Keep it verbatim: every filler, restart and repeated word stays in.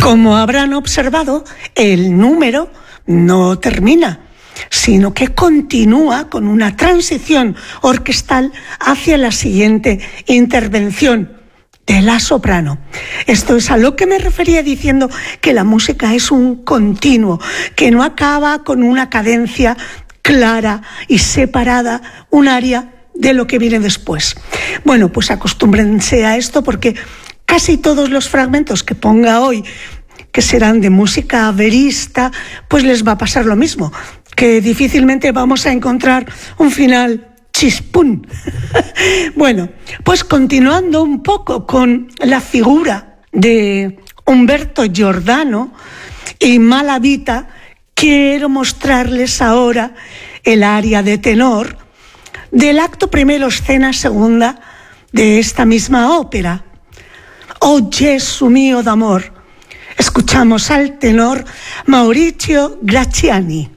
Como habrán observado, el número no termina, sino que continúa con una transición orquestal hacia la siguiente intervención de la soprano. Esto es a lo que me refería diciendo que la música es un continuo, que no acaba con una cadencia clara y separada, un área de lo que viene después. Bueno, pues acostúmbrense a esto porque casi todos los fragmentos que ponga hoy, que serán de música verista, pues les va a pasar lo mismo, que difícilmente vamos a encontrar un final chispún. Bueno, pues continuando un poco con la figura de Umberto Giordano y Malavita, quiero mostrarles ahora el aria de tenor del acto primero, escena segunda de esta misma ópera. Oh Gesù mio d'amor. Escuchamos al tenor Maurizio Graziani.